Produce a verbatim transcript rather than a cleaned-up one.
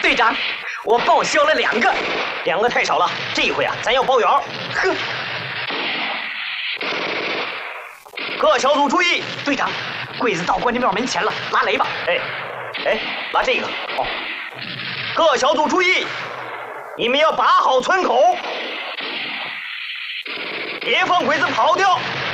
队长，我报销了两个， 两个太少了，这一回啊，咱要包圆。 呵， 各小组注意， 队长，柜子到关帝庙门前了，拉雷吧。 哎，哎，拉这个。哦，各小组注意，你们要把好村口，别放鬼子跑掉。